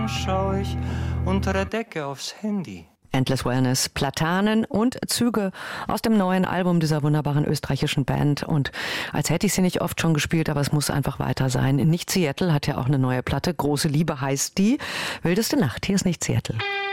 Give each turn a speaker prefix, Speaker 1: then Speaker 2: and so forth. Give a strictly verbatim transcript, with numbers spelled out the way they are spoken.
Speaker 1: schau ich unter der Decke aufs Handy.
Speaker 2: Endless Wellness, Platanen und Züge aus dem neuen Album dieser wunderbaren österreichischen Band. Und als hätte ich sie nicht oft schon gespielt, aber es muss einfach weiter sein. Nicht Seattle hat ja auch eine neue Platte. Große Liebe heißt die. Wildeste Nacht, hier ist Nicht Seattle.